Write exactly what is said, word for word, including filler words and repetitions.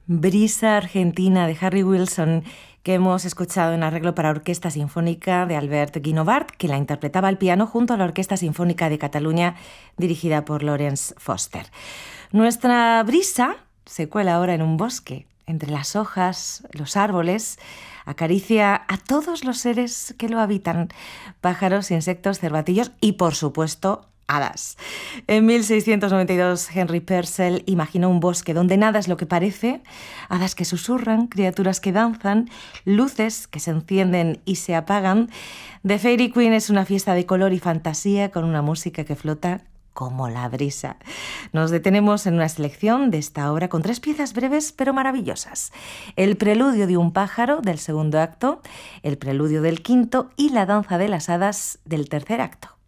Brisa Argentina de Harry Wilson, que hemos escuchado en arreglo para Orquesta Sinfónica de Albert Guinovart, que la interpretaba al piano junto a la Orquesta Sinfónica de Cataluña, dirigida por Lawrence Foster. Nuestra brisa se cuela ahora en un bosque, entre las hojas, los árboles, acaricia a todos los seres que lo habitan, pájaros, insectos, cervatillos y, por supuesto, hadas. En mil seiscientos noventa y dos, Henry Purcell imaginó un bosque donde nada es lo que parece, hadas que susurran, criaturas que danzan, luces que se encienden y se apagan. The Fairy Queen es una fiesta de color y fantasía con una música que flota como la brisa. Nos detenemos en una selección de esta obra con tres piezas breves pero maravillosas. El preludio de un pájaro del segundo acto, el preludio del quinto y la danza de las hadas del tercer acto.